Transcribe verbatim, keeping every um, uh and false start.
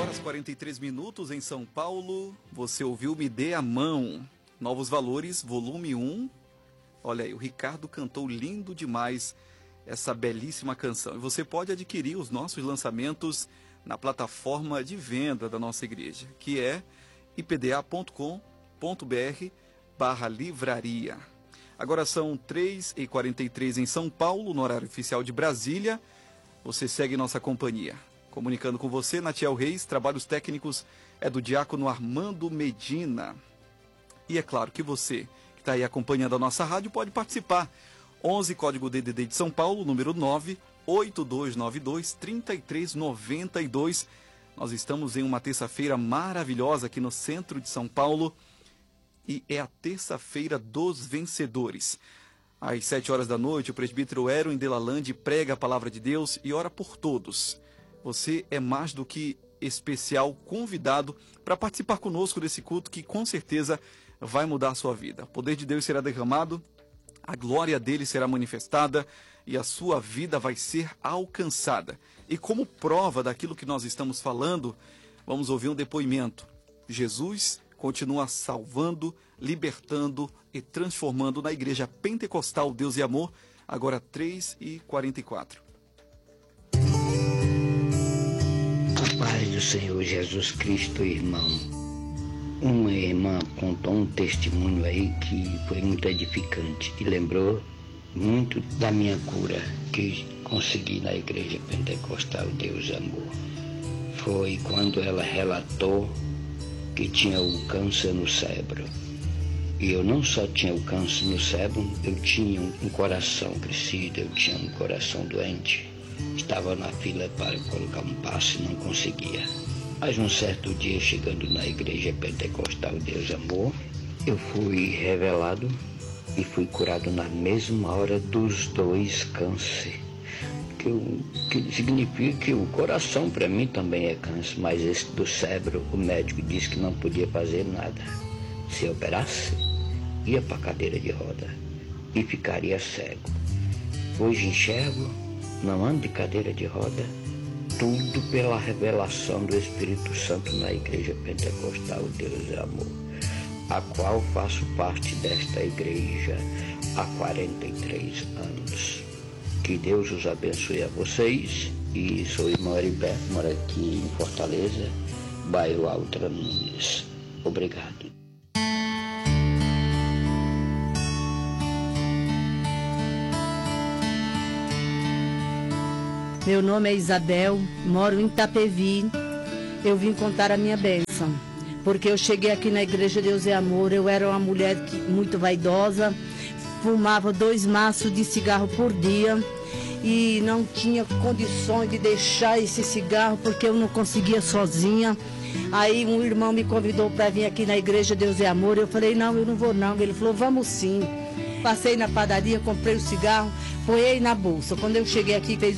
horas e quarenta e três minutos em São Paulo. Você ouviu Me Dê a Mão, Novos Valores, volume um. Olha aí, o Ricardo cantou lindo demais essa belíssima canção. E você pode adquirir os nossos lançamentos na plataforma de venda da nossa igreja, que é ipda ponto com ponto br barra livraria. Agora são três e quarenta e três em São Paulo, no horário oficial de Brasília. Você segue nossa companhia. Comunicando com você, Natiel Reis, trabalhos técnicos é do diácono Armando Medina. E é claro que você, que está aí acompanhando a nossa rádio, pode participar. onze, código D D D de São Paulo, número nove oito dois nove dois, três três nove dois. Nós estamos em uma terça-feira maravilhosa aqui no centro de São Paulo. E é a terça-feira dos vencedores. Às sete horas da noite, o presbítero Erwin Delalande prega a palavra de Deus e ora por todos. Você é mais do que especial convidado para participar conosco desse culto que com certeza vai mudar a sua vida. O poder de Deus será derramado, a glória dele será manifestada e a sua vida vai ser alcançada. E como prova daquilo que nós estamos falando, vamos ouvir um depoimento. Jesus continua salvando, libertando e transformando na Igreja Pentecostal Deus e Amor, agora três e quarenta e quatro. A paz do Senhor Jesus Cristo, irmão. Uma irmã contou um testemunho aí que foi muito edificante e lembrou muito da minha cura que consegui na Igreja Pentecostal Deus e Amor. Foi quando ela relatou que tinha o câncer no cérebro. E eu não só tinha o câncer no cérebro, eu tinha um coração crescido, eu tinha um coração doente. Estava na fila para colocar um passo e não conseguia. Mas um certo dia, chegando na Igreja Pentecostal Deus Amor, eu fui revelado e fui curado na mesma hora dos dois câncer. Que, eu, que significa que o coração para mim também é câncer, mas esse do cérebro, o médico disse que não podia fazer nada. Se operasse, ia para a cadeira de roda e ficaria cego. Hoje enxergo, não ando de cadeira de roda, tudo pela revelação do Espírito Santo na Igreja Pentecostal Deus e Amor, a qual faço parte desta igreja há quarenta e três anos. Que Deus os abençoe a vocês. E sou irmão Heriberto, moro aqui em Fortaleza, bairro Altra Nunes. Obrigado. Meu nome é Isabel, moro em Itapevi. Eu vim contar a minha bênção, porque eu cheguei aqui na Igreja Deus é Amor. Eu era uma mulher que, muito vaidosa, fumava dois maços de cigarro por dia e não tinha condições de deixar esse cigarro porque eu não conseguia sozinha. Aí um irmão me convidou para vir aqui na Igreja Deus é Amor. Eu falei, não, eu não vou não. Ele falou, vamos sim. Passei na padaria, comprei o cigarro, põe na bolsa. Quando eu cheguei aqui, fez